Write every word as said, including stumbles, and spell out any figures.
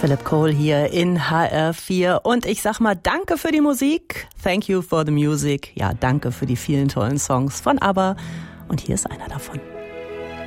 Philip Cole hier in H R vier und ich sag mal danke für die Musik. Thank you for the music. Ja, danke für die vielen tollen Songs von ABBA und hier ist einer davon.